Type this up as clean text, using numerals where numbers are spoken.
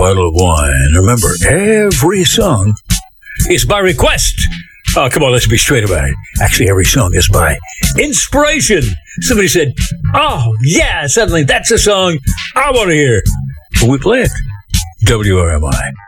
bottle of wine. Remember, every song is by request. Oh, come on, let's be straight about it. Actually, every song is by inspiration. Somebody said, oh, yeah, suddenly that's a song I want to hear. We play it. WRMI.